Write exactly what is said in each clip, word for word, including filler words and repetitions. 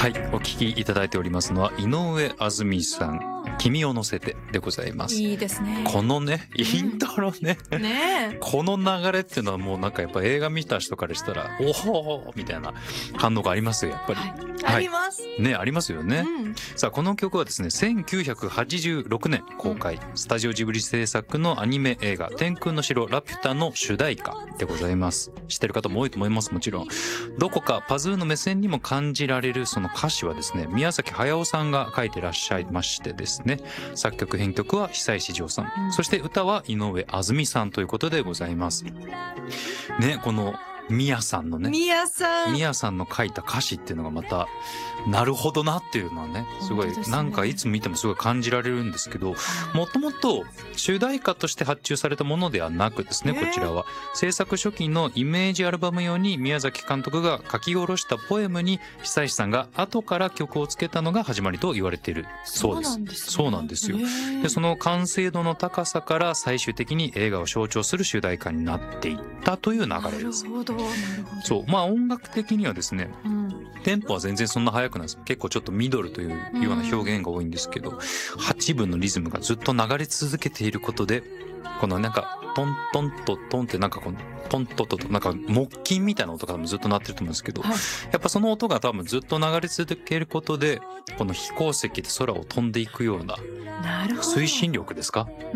はい、お聞きいただいておりますのは井上あずみさん、君を乗せてでございます。 いいですね。 このねイントロね、 うん、ねこの流れっていうのはもうなんかやっぱ映画見た人からしたらおおみたいな感動がありますよやっぱり、 はいはい、 ありますね、ありますよね、 うん、 さあこの曲はですねせんきゅうひゃくはちじゅうろくねん公開、うん、スタジオジブリ制作のアニメ映画天空の城ラピュタの主題歌でございます。知ってる方も多いと思います。もちろんどこかパズーの目線にも感じられるその歌詞はですね宮崎駿さんが書いてらっしゃいましてですね、作曲編曲は久石譲さん、うん、そして歌は井上あずみさんということでございますね。この宮さんのね宮さん宮さんの書いた歌詞っていうのがまたなるほどなっていうのはねすごい、ね、なんかいつ見てもすごい感じられるんですけど、もともと主題歌として発注されたものではなくですね、こちらは制作初期のイメージアルバム用に宮崎監督が書き下ろしたポエムに久石さんが後から曲をつけたのが始まりと言われているそうです。そうなんですよ。でその完成度の高さから最終的に映画を象徴する主題歌になっていったという流れです。 なるほどなるほど。 そうまあ音楽的にはですね、うん、テンポは全然そんな速くないです。結構ちょっとミドルというような表現が多いんですけど、うん、はちぶんのリズムがずっと流れ続けていることでこのなんかトントントトンってなんかこのトントトトなんか木琴みたいな音がずっと鳴ってると思うんですけど、はい、やっぱその音が多分ずっと流れ続けることでこの飛行石で空を飛んでいくような推進力ですか、うん、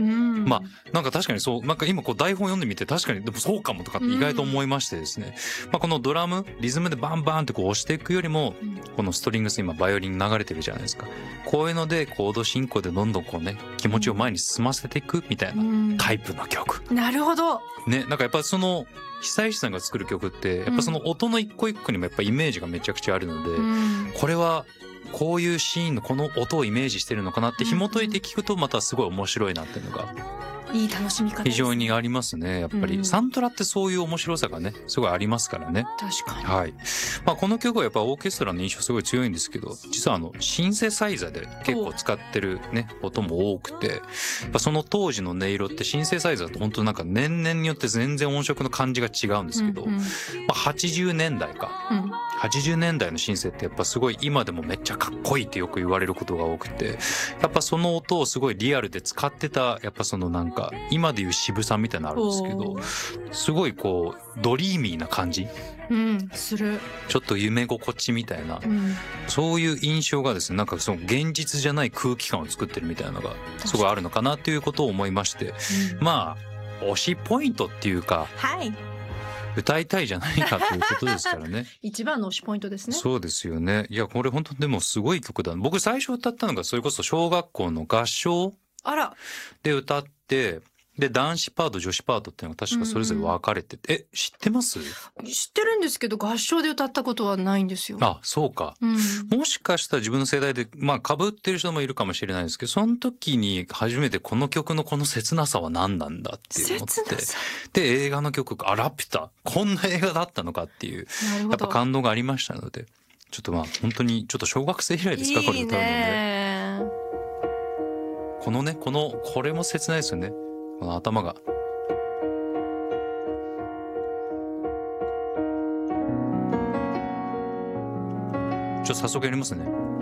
まあなんか確かにそうなんか今こう台本読んでみて確かにでもそうかもとかって意外と思いましてですね、うんまあ、このドラムリズムでバンバンってこう押していくよりも、うん、このストリングス今バイオリン流れてるじゃないですか。こういうのでコード進行でどんどんこうね気持ちを前に進ませていくみたいなタイプの曲、 うん、なるほどね。なんかやっぱその久石さんが作る曲ってやっぱその音の一個一個にもやっぱイメージがめちゃくちゃあるので、うん、これはこういうシーンのこの音をイメージしてるのかなって紐解いて聞くとまたすごい面白いなっていうのがいい楽しみ方ですね。 非常にありますね。やっぱり、うん、サントラってそういう面白さがねすごいありますからね。 確かに、 はいまあ、この曲はやっぱオーケストラの印象すごい強いんですけど、実はあのシンセサイザーで結構使ってるね音も多くて、やっぱその当時の音色ってシンセサイザーって本当なんか年々によって全然音色の感じが違うんですけど、うんうんまあ、はちじゅうねんだいか、うん、はちじゅうねんだいのシンセってやっぱすごい今でもめっちゃかっこいいってよく言われることが多くて、やっぱその音をすごいリアルで使ってたやっぱそのなんか今でいう渋さみたいなのあるんですけど、すごいこうドリーミーな感じ、 うん、するちょっと夢心地みたいな、うん、そういう印象がですねなんかその現実じゃない空気感を作ってるみたいなのがすごいあるのかなっていうことを思いまして、うん、まあ推しポイントっていうか、 はい、 歌いたいじゃないかということですからね一番の推しポイントですね。 そうですよね。いやこれ本当でもすごい曲だ。僕最初歌ったのがそれこそ小学校の合唱で歌ってで男子パート女子パートっていうのが確かそれぞれ分かれてて、うん、え知ってます？ 知ってるんですけど合唱で歌ったことはないんですよ。 あそうか、うん、もしかしたら自分の世代でまあ被ってる人もいるかもしれないですけど、その時に初めてこの曲のこの切なさは何なんだって思ってで映画の曲あラピュタこんな映画だったのかっていうやっぱ感動がありましたので、ちょっとまあ本当にちょっと小学生以来ですかこれ歌うのね。このねこのこれも切ないですよね。この頭がちょっと早速やりますね。